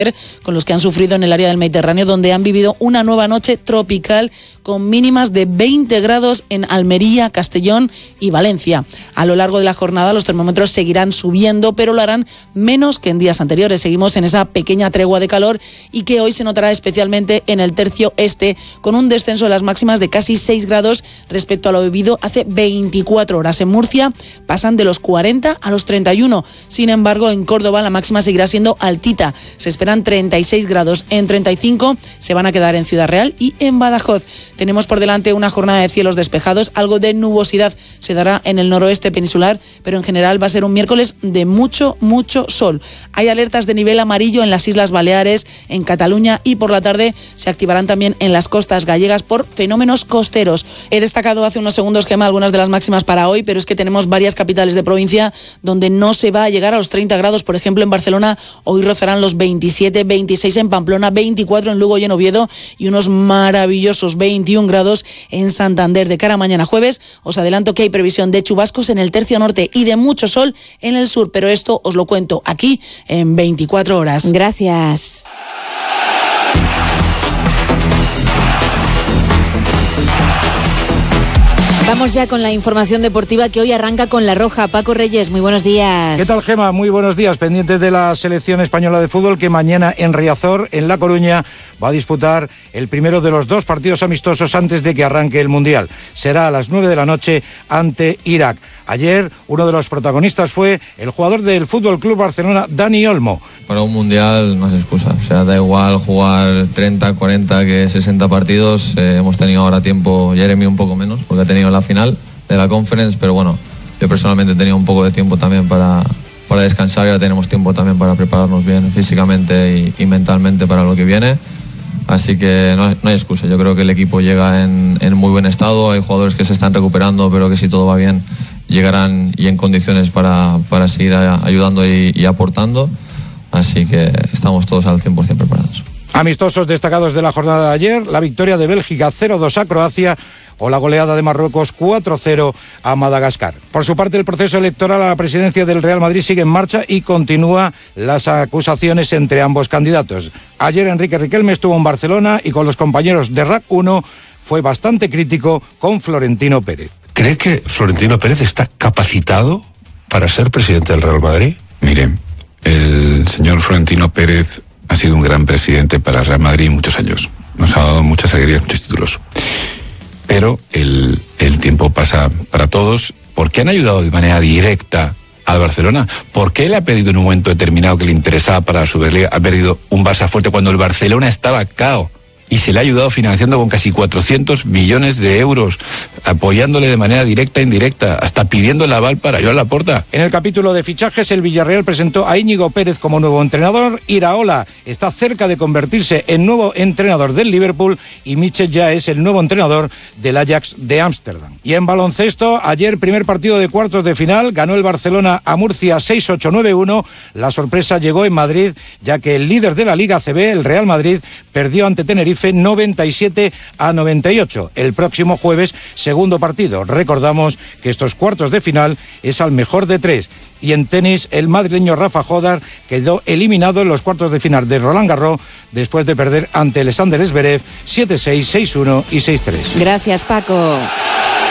con los que han sufrido en el área del Mediterráneo, donde han vivido una nueva noche tropical con mínimas de 20 grados en Almería, Castellón y Valencia. A lo largo de la jornada los termómetros seguirán subiendo, pero lo harán menos que en días anteriores. Seguimos en esa pequeña tregua de calor y que hoy se notará especialmente en el tercio este, con un descenso de las máximas de casi 6 grados respecto a lo vivido hace 24 horas. En Murcia pasan de los 40 a los 31. Sin embargo, en Córdoba la máxima seguirá siendo altita. Se esperan 36 grados. En 35 se van a quedar en Ciudad Real y en Badajoz. Tenemos por delante una jornada de cielos despejados. Algo de nubosidad se dará en el noroeste peninsular, pero en general va a ser un miércoles de mucho sol. Hay alertas de nivel amarillo en las Islas Baleares, en Cataluña, y por la tarde se activarán también en las costas gallegas por fenómenos costeros. He destacado hace unos segundos, Gemma, algunas de las máximas para hoy, pero es que tenemos varias capitales de provincia donde no se va a llegar a los 30 grados. Por ejemplo, en Barcelona hoy rozarán los 27, 26 en Pamplona, 24 en Lugo y en Oviedo y unos maravillosos 21 grados en Santander. De cara a mañana jueves, os adelanto que hay previsión de chubascos en el tercio norte y de mucho sol en el sur, pero esto os lo cuento aquí en 24 horas. Gracias. Vamos ya con la información deportiva que hoy arranca con La Roja. Paco Reyes, muy buenos días. ¿Qué tal, Gema? Muy buenos días. Pendientes de la selección española de fútbol que mañana en Riazor, en La Coruña, va a disputar el primero de los 2 partidos amistosos antes de que arranque el Mundial. Será a las 9 de la noche ante Irak. Ayer uno de los protagonistas fue el jugador del Fútbol Club Barcelona, Dani Olmo. Para un Mundial no es excusa, o sea, da igual jugar 30, 40 que 60 partidos. Hemos tenido ahora tiempo, Jeremy un poco menos, porque ha tenido la final de la Conference, pero bueno, yo personalmente he tenido un poco de tiempo también para descansar. Ya tenemos tiempo también para prepararnos bien físicamente y mentalmente para lo que viene. Así que no hay excusa. Yo creo que el equipo llega en muy buen estado. Hay jugadores que se están recuperando, pero que si todo va bien llegarán y en condiciones para seguir ayudando y aportando. Así que estamos todos al 100% preparados. Amistosos destacados de la jornada de ayer: la victoria de Bélgica 0-2 a Croacia o la goleada de Marruecos 4-0 a Madagascar. Por su parte, el proceso electoral a la presidencia del Real Madrid sigue en marcha y continúa las acusaciones entre ambos candidatos. Ayer Enrique Riquelme estuvo en Barcelona y con los compañeros de RAC 1 fue bastante crítico con Florentino Pérez. ¿Cree que Florentino Pérez está capacitado para ser presidente del Real Madrid? Mire, el señor Florentino Pérez ha sido un gran presidente para el Real Madrid muchos años. Nos ha dado muchas alegrías, muchos títulos. Pero el tiempo pasa para todos. ¿Por qué han ayudado de manera directa al Barcelona? ¿Por qué él ha pedido en un momento determinado que le interesaba para la Superliga? Ha perdido un Barça fuerte cuando el Barcelona estaba cao. Y se le ha ayudado financiando con casi 400 millones de euros, apoyándole de manera directa e indirecta, hasta pidiendo el aval para Joan Laporta. En el capítulo de fichajes, el Villarreal presentó a Íñigo Pérez como nuevo entrenador. Iraola está cerca de convertirse en nuevo entrenador del Liverpool y Michel ya es el nuevo entrenador del Ajax de Ámsterdam. Y en baloncesto, ayer primer partido de cuartos de final, ganó el Barcelona a Murcia 6-8-9-1. La sorpresa llegó en Madrid, ya que el líder de la Liga ACB, el Real Madrid, perdió ante Tenerife 97-98. El próximo jueves, segundo partido. Recordamos que estos cuartos de final es al mejor de 3. Y en tenis, el madrileño Rafa Jodar quedó eliminado en los cuartos de final de Roland Garros después de perder ante Alexander Zverev 7-6, 6-1 y 6-3. Gracias, Paco.